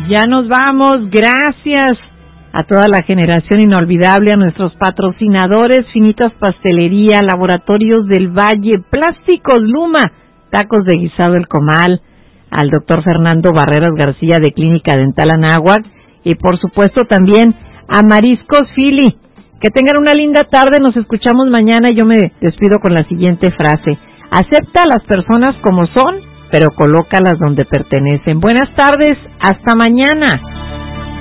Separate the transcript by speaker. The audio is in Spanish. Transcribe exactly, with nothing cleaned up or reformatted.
Speaker 1: Ya nos vamos, gracias a toda la generación inolvidable, a nuestros patrocinadores, Finitas Pastelería, Laboratorios del Valle, Plásticos Luma, Tacos de Guisado El Comal, al doctor Fernando Barreras García de Clínica Dental Anáhuac y por supuesto también a Mariscos Fili. Que tengan una linda tarde, nos escuchamos mañana. Yo me despido con la siguiente frase: acepta a las personas como son, pero colócalas donde pertenecen. Buenas tardes, hasta mañana.